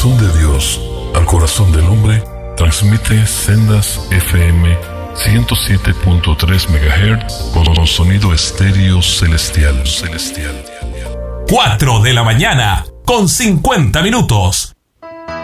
corazón de Dios al corazón del hombre, transmite Sendas FM 107.3 MHz con sonido estéreo celestial. 4 de la mañana con 50 minutos.